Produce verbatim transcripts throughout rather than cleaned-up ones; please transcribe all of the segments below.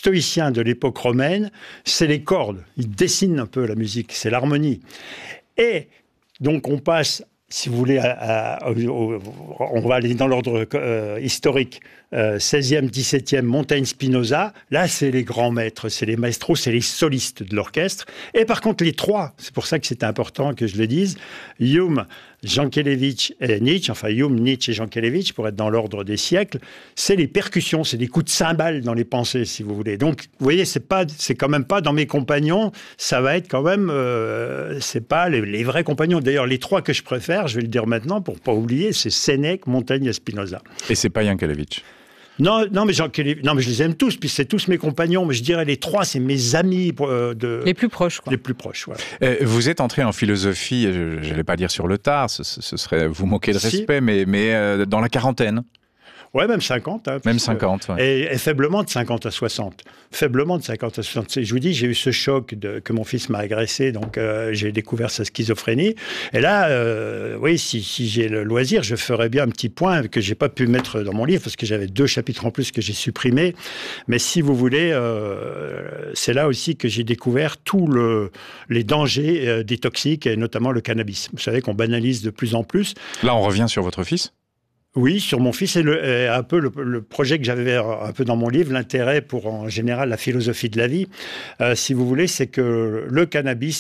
stoïciens de l'époque romaine, c'est les cordes. Ils dessinent un peu la musique, c'est l'harmonie. Et donc on passe, si vous voulez, à, à, au, on va aller dans l'ordre euh, historique, euh, seizième, dix-septième, Montaigne, Spinoza. Là, c'est les grands maîtres, c'est les maestros, c'est les solistes de l'orchestre. Et par contre, les trois, c'est pour ça que c'est important que je le dise, Hume, Jankélévitch et Nietzsche, enfin Hume, Nietzsche et Jankélévitch, pour être dans l'ordre des siècles, c'est les percussions, c'est des coups de cymbales dans les pensées, si vous voulez. Donc, vous voyez, c'est pas, c'est quand même pas dans mes compagnons, ça va être quand même, euh, c'est pas les, les vrais compagnons. D'ailleurs, les trois que je préfère, je vais le dire maintenant pour pas oublier, c'est Sénèque, Montaigne et Spinoza. Et c'est pas Jankélévitch. Non, non, mais non, mais je les aime tous, puis c'est tous mes compagnons, mais je dirais les trois, c'est mes amis euh, de... Les plus proches, quoi. Les plus proches, voilà. Euh, vous êtes entré en philosophie, je n'allais pas dire sur le tard, ce, ce serait vous moquer de si. respect, mais, mais euh, dans la quarantaine. Ouais, même cinquante. Hein, même cinquante, ouais. et, et faiblement de cinquante à soixante. Faiblement de cinquante à soixante. Je vous dis, j'ai eu ce choc de, que mon fils m'a agressé, donc euh, j'ai découvert sa schizophrénie. Et là, euh, oui, si, si j'ai le loisir, je ferais bien un petit point que j'ai pas pu mettre dans mon livre, parce que j'avais deux chapitres en plus que j'ai supprimés. Mais si vous voulez, euh, c'est là aussi que j'ai découvert tous le, les dangers euh, des toxiques, et notamment le cannabis. Vous savez qu'on banalise de plus en plus. Là, on revient sur votre fils ? Oui, sur mon fils, et, le, et un peu le, le projet que j'avais un peu dans mon livre, l'intérêt pour, en général, la philosophie de la vie, euh, si vous voulez, c'est que le cannabis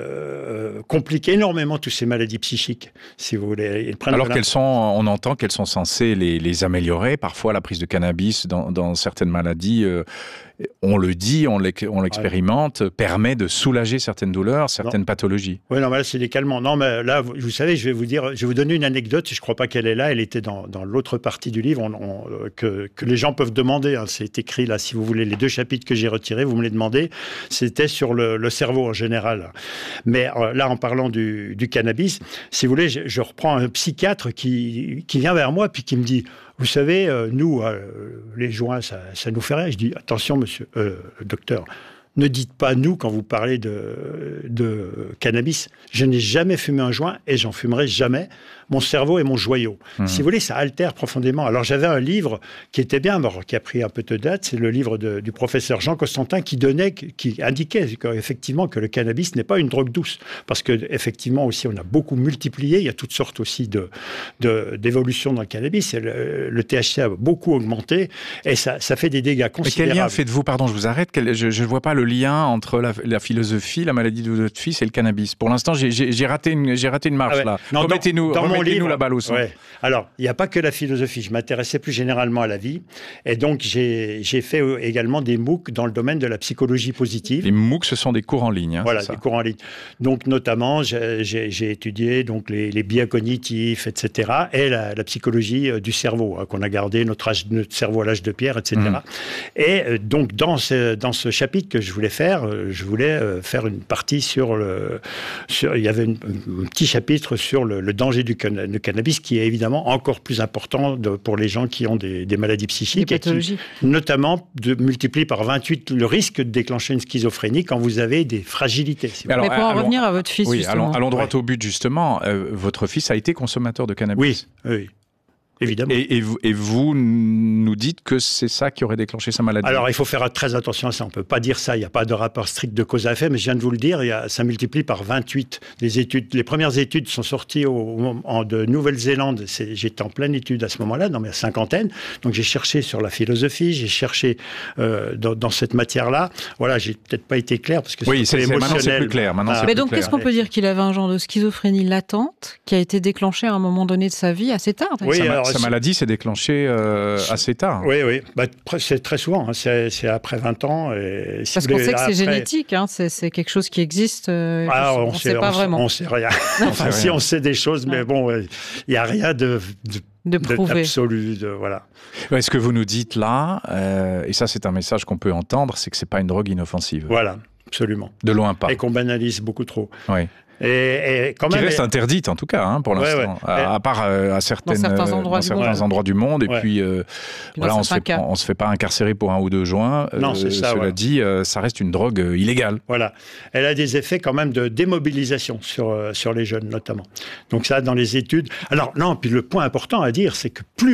euh, complique énormément toutes ces maladies psychiques, si vous voulez. Alors qu'elles sont, on entend qu'elles sont censées les, les améliorer. Parfois, la prise de cannabis dans, dans certaines maladies, euh, on le dit, on l'expérimente, ouais. permet de soulager certaines douleurs, certaines non. pathologies. Oui, non, mais là, c'est des calmants. Non, mais là, vous, vous savez, je vais vous dire, je vais vous donner une anecdote, je ne crois pas qu'elle est là, elle était dans, dans l'autre partie du livre, on, on, que, que les gens peuvent demander. Hein. C'est écrit là, si vous voulez, les deux chapitres que j'ai retirés, vous me les demandez, c'était sur le, le cerveau en général. Mais euh, là, en parlant du, du cannabis, si vous voulez, je, je reprends un psychiatre qui, qui vient vers moi, puis qui me dit... Vous savez, euh, nous, euh, les joints, ça, ça nous fait rien. Je dis, attention, monsieur, euh, docteur, ne dites pas nous quand vous parlez de, de cannabis. Je n'ai jamais fumé un joint et j'en fumerai jamais. Mon cerveau est mon joyau. Mmh. Si vous voulez, ça altère profondément. Alors, j'avais un livre qui était bien, qui a pris un peu de date. C'est le livre de, du professeur Jean Constantin qui donnait, qui indiquait effectivement que le cannabis n'est pas une drogue douce. Parce que, effectivement, aussi, on a beaucoup multiplié. Il y a toutes sortes aussi de, de, d'évolutions dans le cannabis. Et le, le T H C a beaucoup augmenté et ça, ça fait des dégâts considérables. Mais quel lien faites-vous, pardon, je vous arrête, quel, je ne vois pas le lien entre la, la philosophie, la maladie de votre fils et le cannabis. Pour l'instant, j'ai, j'ai, j'ai, raté, une, j'ai raté une marche ah ouais. là. Non, remettez-nous, dans, dans remettez-nous la balle au centre. Ouais. Alors, il n'y a pas que la philosophie. Je m'intéressais plus généralement à la vie. Et donc, j'ai, j'ai fait également des MOOC dans le domaine de la psychologie positive. Les MOOC, ce sont des cours en ligne. Hein, voilà, des cours en ligne. Donc, notamment, j'ai, j'ai, j'ai étudié donc, les, les biais cognitifs, et cetera. Et la, la psychologie du cerveau, hein, qu'on a gardé notre, âge, notre cerveau à l'âge de pierre, et cetera. Mmh. Et euh, donc, dans ce, dans ce chapitre que je voulais faire, je voulais euh, faire une partie sur le... Sur, il y avait une, un petit chapitre sur le, le danger du can, le cannabis, qui est évidemment encore plus important de, pour les gens qui ont des, des maladies psychiques. Des pathologies. Et qui, notamment, de, multiplie par vingt-huit le risque de déclencher une schizophrénie quand vous avez des fragilités. Si alors, Mais pour en allons, revenir à votre fils, oui, justement. Allons, allons droit ouais. au but, justement. Euh, votre fils a été consommateur de cannabis. Oui, oui. Évidemment. Et, et, vous, et vous nous dites que c'est ça qui aurait déclenché sa maladie. Alors, il faut faire très attention à ça. On ne peut pas dire ça. Il n'y a pas de rapport strict de cause à effet, mais je viens de vous le dire, il y a, ça multiplie par vingt-huit. Les, études, les premières études sont sorties au, en de Nouvelle-Zélande. C'est, j'étais en pleine étude à ce moment-là, dans ma cinquantaine. Donc, j'ai cherché sur la philosophie, j'ai cherché euh, dans, dans cette matière-là. Voilà, j'ai peut-être pas été clair parce que oui, c'est, c'est, c'est maintenant c'est plus clair. Maintenant, ah. c'est mais plus donc, clair. Qu'est-ce qu'on peut dire qu'il avait un genre de schizophrénie latente qui a été déclenchée à un moment donné de sa vie assez tard. Oui, sa, alors, sa maladie s'est déclenchée Euh, assez tard. Oui, oui. Bah, c'est très souvent. Hein. C'est, c'est après vingt ans. Et si Parce qu'on sait que après... c'est génétique. Hein. C'est, c'est quelque chose qui existe. Euh, ah, on ne sait, sait pas on vraiment. On ne sait rien. Enfin, si, on sait des choses, mais bon, il n'y a rien de, de, de prouvé. d'absolu. De, voilà. Ouais, ce que vous nous dites là, euh, et ça, c'est un message qu'on peut entendre, c'est que ce n'est pas une drogue inoffensive. Voilà, absolument. De loin pas. Et qu'on banalise beaucoup trop. Oui. Et, et quand qui même, reste et... interdite en tout cas hein, pour l'instant, ouais, ouais. À, à part euh, à certaines, dans certains endroits, dans du, certains monde. endroits du monde. Et ouais. puis, euh, puis voilà, on ne se fait pas incarcérer pour un ou deux joints. Non, euh, c'est ça. Cela voilà. dit, euh, ça reste une drogue euh, illégale. Voilà. Elle a des effets quand même de démobilisation sur, euh, sur les jeunes notamment. Donc ça, dans les études... Alors non, puis le point important à dire, c'est que plus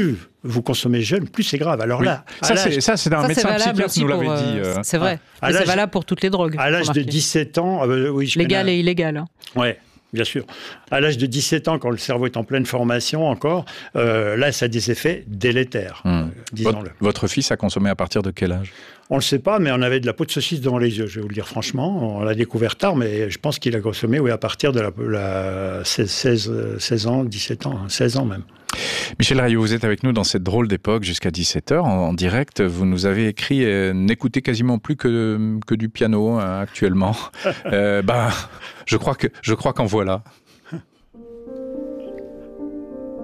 vous consommez jeune, plus c'est grave. Alors oui. là, ça, c'est, ça, c'est un ça, médecin c'est psychiatre qui nous l'avait pour, dit. Euh, euh... C'est vrai. À c'est valable pour toutes les drogues. À l'âge de dix-sept ans, euh, oui, je légal connais... et illégal. Hein. Ouais. Bien sûr. À l'âge de dix-sept ans, quand le cerveau est en pleine formation encore, euh, là, ça a des effets délétères, mmh. euh, disons-le. Votre, votre fils a consommé à partir de quel âge ? On ne le sait pas, mais on avait de la peau de saucisse devant les yeux, je vais vous le dire franchement. On l'a découvert tard, mais je pense qu'il a consommé oui, à partir de la, la seize, seize, seize ans, dix-sept ans, seize ans même. Michel Rayou, vous êtes avec nous dans cette drôle d'époque jusqu'à dix-sept heures en, en direct. Vous nous avez écrit euh, « N'écoutez quasiment plus que, que du piano hein, actuellement ». euh, bah, je crois que, je crois qu'en voilà.